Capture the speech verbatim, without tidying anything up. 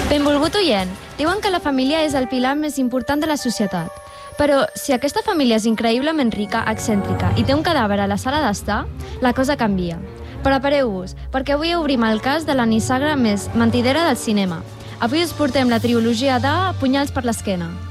Benvolgut oient, diuen que la família és el pilar més important de la societat. Però si aquesta família és increïblement rica, excèntrica i té un cadàver a la sala d'estar, la cosa canvia. Prepareu-vos, perquè avui obrim el cas de la nissaga més mentidera del cinema. Avui us portem la trilogia de Punyals per l'esquena.